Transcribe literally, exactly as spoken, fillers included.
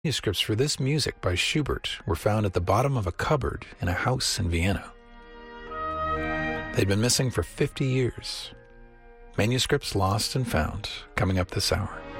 Manuscripts for this music by Schubert were found at the bottom of a cupboard in a house in Vienna. They'd been missing for fifty years. Manuscripts lost and found, coming up this hour.